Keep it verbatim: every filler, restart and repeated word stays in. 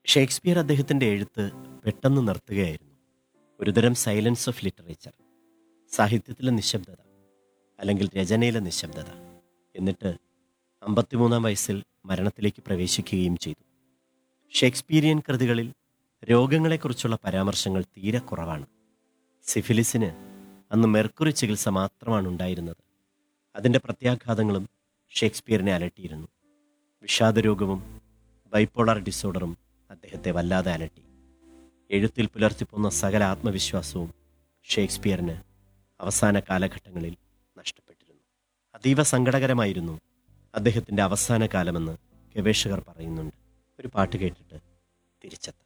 Shakespeare അദ്ദേഹത്തിൻ്റെ എഴുത്ത് പെട്ടെന്ന് നിർത്തുകയായിരുന്നു. ഒരുതരം സൈലൻസ് ഓഫ് ലിറ്ററേച്ചർ, സാഹിത്യത്തിലെ നിശബ്ദത അല്ലെങ്കിൽ രചനയിലെ നിശബ്ദത. എന്നിട്ട് അമ്പത്തിമൂന്നാം വയസ്സിൽ മരണത്തിലേക്ക് പ്രവേശിക്കുകയും ചെയ്തു. ഷേക്സ്പീരിയൻ കൃതികളിൽ രോഗങ്ങളെക്കുറിച്ചുള്ള പരാമർശങ്ങൾ തീരെ കുറവാണ്. സിഫിലിസിന് അന്ന് മെർക്കുറി ചികിത്സ മാത്രമാണ് ഉണ്ടായിരുന്നത്. അതിൻ്റെ പ്രത്യാഘാതങ്ങളും ഷേക്സ്പിയറിനെ അലട്ടിയിരുന്നു. വിഷാദരോഗവും ബൈപ്പോളാർ ഡിസോർഡറും അദ്ദേഹത്തെ വല്ലാതെ അലട്ടി. എഴുത്തിൽ പുലർത്തിപ്പോന്ന സകല ആത്മവിശ്വാസവും ഷേക്സ്പിയറിന് അവസാന കാലഘട്ടങ്ങളിൽ നഷ്ടപ്പെട്ടിരുന്നു. അതീവ സങ്കടകരമായിരുന്നു അദ്ദേഹത്തിൻ്റെ അവസാന കാലമെന്ന് ഗവേഷകർ പറയുന്നുണ്ട്. ഒരു പാട്ട് കേട്ടിട്ട് തിരിച്ചെത്താം.